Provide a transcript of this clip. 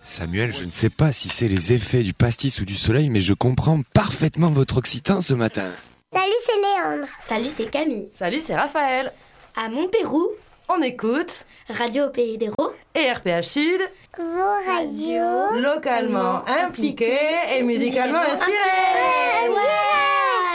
Samuel, je ne sais pas si c'est les effets du pastis ou du soleil, mais je comprends parfaitement votre occitan ce matin. Salut, c'est Léandre. Salut, c'est Camille. Salut, c'est Raphaël. À Montpérou, On écoute Radio Pays d'Hérault et RPH Sud, Vos radios. localement impliqués et musicalement inspirés. Ouais.